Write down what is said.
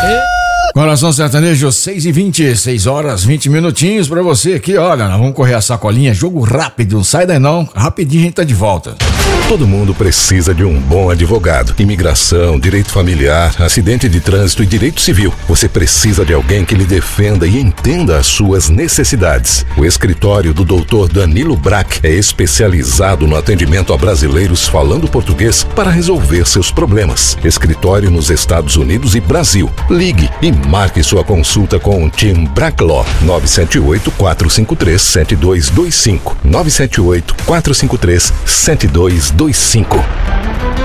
Coração Sertanejo, 6h20, 6 horas, 20 minutinhos pra você aqui, olha, nós vamos correr a sacolinha, jogo rápido, não sai daí não, rapidinho a gente tá de volta. Todo mundo precisa de um bom advogado. Imigração, direito familiar, acidente de trânsito e direito civil. Você precisa de alguém que lhe defenda e entenda as suas necessidades. O escritório do Dr. Danilo Brack é especializado no atendimento a brasileiros falando português para resolver seus problemas. Escritório nos Estados Unidos e Brasil. Ligue e marque sua consulta com o Team Brack Law. 978-453-7225. 978-453-7225.